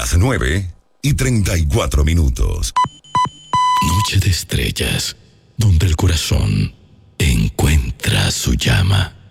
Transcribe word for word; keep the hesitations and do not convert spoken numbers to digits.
Las nueve y treinta y cuatro minutos. Noche de estrellas, donde el corazón encuentra su llama.